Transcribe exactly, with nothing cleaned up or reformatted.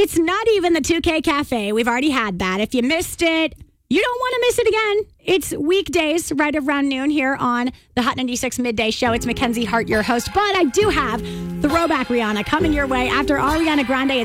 it's not even the two K Cafe. We've already had that. If you missed it, you don't want to miss it again. It's weekdays right around noon here on the Hot ninety-six Midday Show. It's Mackenzie Hart, your host. But I do have Throwback Rihanna coming your way after Ariana Grande.